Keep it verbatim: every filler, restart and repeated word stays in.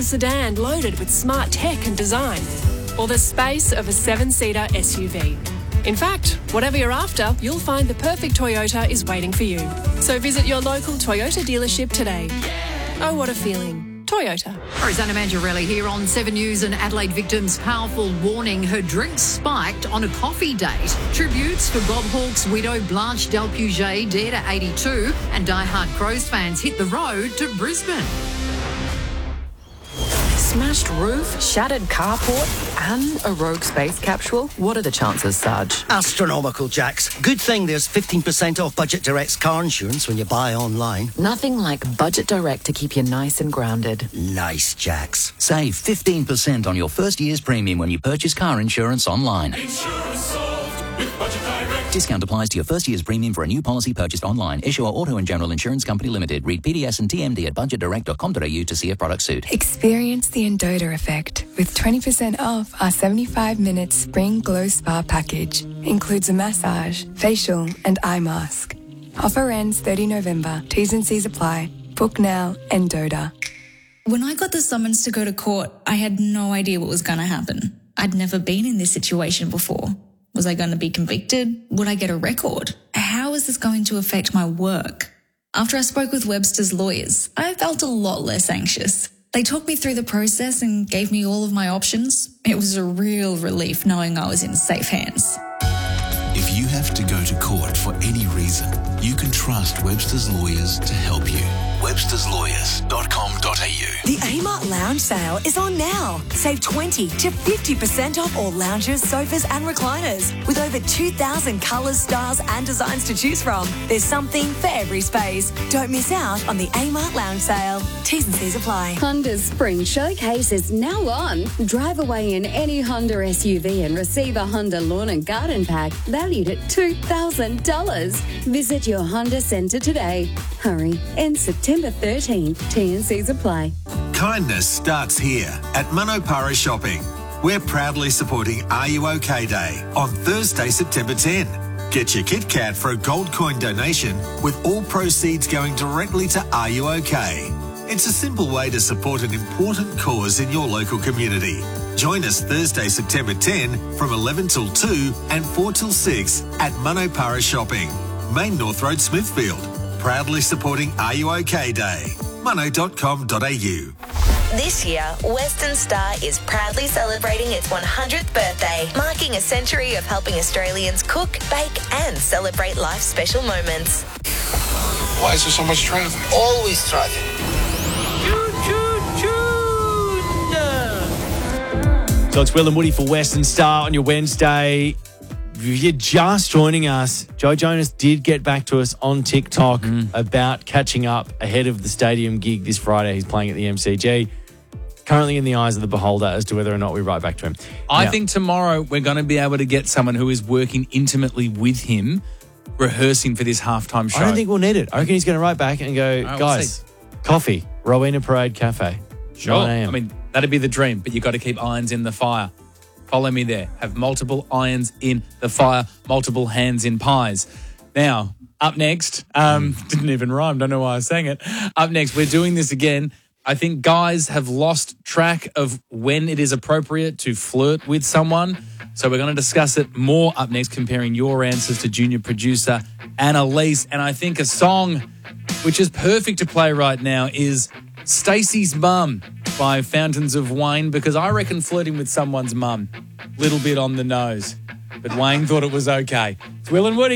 a sedan loaded with smart tech and design, or the space of a seven-seater S U V. In fact, whatever you're after, you'll find the perfect Toyota is waiting for you. So visit your local Toyota dealership today. Oh, what a feeling. Toyota. Rosanna Mangiarelli here on Seven News. An Adelaide victim's powerful warning. Her drink spiked on a coffee date. Tributes for Bob Hawke's widow Blanche Delpuget, dead at eighty-two. And diehard Crows fans hit the road to Brisbane. Smashed roof, shattered carport and a rogue space capsule? What are the chances, Sarge? Astronomical, Jax. Good thing there's fifteen percent off Budget Direct's car insurance when you buy online. Nothing like Budget Direct to keep you nice and grounded. Nice, Jax. Save fifteen percent on your first year's premium when you purchase car insurance online. Insurance solved with Budget Direct. Discount applies to your first year's premium for a new policy purchased online. Issuer Auto and General Insurance Company Limited. Read P D S and T M D at budget direct dot com dot a u to see if product suit. Experience the Endota effect with twenty percent off our seventy-five minute Spring Glow Spa package. Includes a massage, facial and eye mask. Offer ends thirtieth of November. T's and C's apply. Book now, Endota. When I got the summons to go to court, I had no idea what was going to happen. I'd never been in this situation before. Was I going to be convicted? Would I get a record? How is this going to affect my work? After I spoke with Webster's lawyers, I felt a lot less anxious. They talked me through the process and gave me all of my options. It was a real relief knowing I was in safe hands. If you have to go to court for any reason, you can trust Webster's Lawyers to help you. websters lawyers dot com dot a u. The Amart Lounge sale is on now. Save twenty to fifty percent off all lounges, sofas and recliners. With over two thousand colours, styles and designs to choose from, there's something for every space. Don't miss out on the Amart Lounge sale. T's and C's apply. Honda's Spring Showcase is now on. Drive away in any Honda S U V and receive a Honda Lawn and Garden Pack valued at two thousand dollars. Visit your Honda Centre today. Hurry, end September thirteenth. T and C's apply. Kindness starts here at Manopara Shopping. We're proudly supporting Are You OK Day on Thursday, September tenth. Get your Kit Kat for a gold coin donation with all proceeds going directly to Are You OK? It's a simple way to support an important cause in your local community. Join us Thursday, September tenth from eleven till two and four till six at Manopara Shopping, Main North Road, Smithfield. Proudly supporting Are You OK Day. mono dot com dot a u. This year, Western Star is proudly celebrating its one hundredth birthday, marking a century of helping Australians cook, bake and celebrate life's special moments. Why is there so much traffic? Always traffic. So it's Will and Woody for Western Star on your Wednesday. If you're just joining us, Joe Jonas did get back to us on TikTok mm. about catching up ahead of the stadium gig this Friday. He's playing at the M C G. Currently in the eyes of the beholder as to whether or not we write back to him. I now, think tomorrow we're going to be able to get someone who is working intimately with him, rehearsing for this halftime show. I don't think we'll need it. I reckon he's going to write back and go, right, guys, we'll coffee, Rowena Parade Cafe. Sure. I mean, that'd be the dream, but you've got to keep irons in the fire. Follow me there. Have multiple irons in the fire, multiple hands in pies. Now, up next, um, didn't even rhyme. Don't know why I was saying it. Up next, we're doing this again. I think guys have lost track of when it is appropriate to flirt with someone. So we're going to discuss it more up next, comparing your answers to junior producer Annalise. And I think a song which is perfect to play right now is Stacey's Mum by Fountains of Wayne, because I reckon flirting with someone's mum, little bit on the nose. But Wayne thought it was okay. It's Will and Woody.